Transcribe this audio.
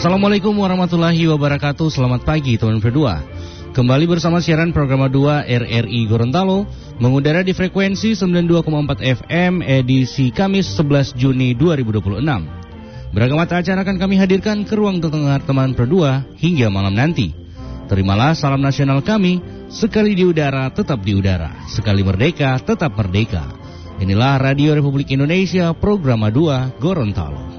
Assalamualaikum warahmatullahi wabarakatuh. Selamat pagi teman berdua. Kembali bersama siaran program 2 RRI Gorontalo mengudara di frekuensi 92,4 FM edisi Kamis 11 Juni 2026. Beragam acara akan kami hadirkan ke ruang tengah teman berdua hingga malam nanti. Terimalah salam nasional kami, sekali di udara tetap di udara, sekali merdeka tetap merdeka. Inilah Radio Republik Indonesia, program 2 Gorontalo.